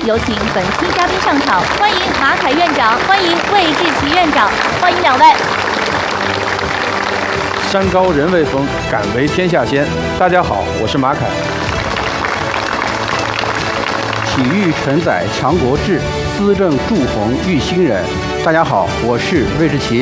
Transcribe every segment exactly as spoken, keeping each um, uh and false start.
有请本期嘉宾上场，欢迎马凯院长，欢迎魏志奇院长，欢迎两位。 山高人未峰，敢为天下先。大家好，我是马凯。 体育承载强国志，资政铸弘育新人。大家好，我是魏志奇。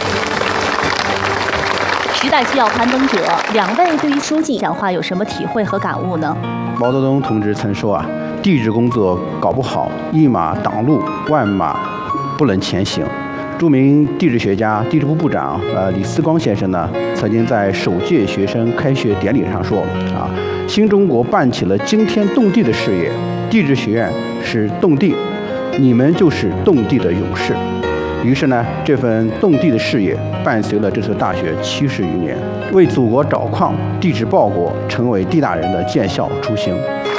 时代需要攀登者，两位对于书记讲话有什么体会和感悟呢？ 毛泽东同志曾说啊，地质工作搞不好，一马挡路，万马不能前行。著名地质学家、地质部部长呃李思光先生呢，曾经在首届学生开学典礼上说啊，新中国办起了惊天动地的事业，地质学院是动地，你们就是动地的勇士。于是呢，这份动地的事业伴随了这所大学七十余年，为祖国找矿、地质报国，成为地大人的建校初心。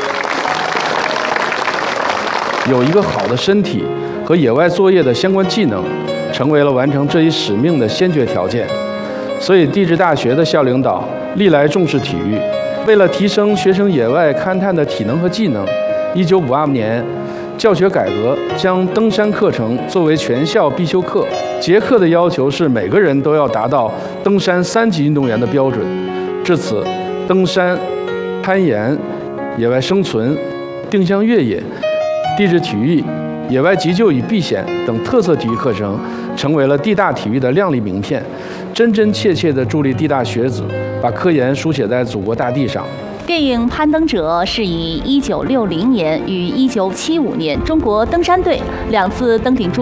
有一个好的身体和野外作业的相关技能，成为了完成这一使命的先决条件。所以，地质大学的校领导历来重视体育，为了提升学生野外勘探的体能和技能，一九五二年。教学改革将登山课程作为全校必修课，结课的要求是每个人都要达到登山三级运动员的标准。至此，登山、攀岩、野外生存、定向越野、地质体育、野外急救与避险等特色体育课程，成为了地大体育的亮丽名片，真真切切地助力地大学子把科研书写在祖国大地上。 电影《攀登者》是以一九六零年与一九七五年中国登山队两次登顶中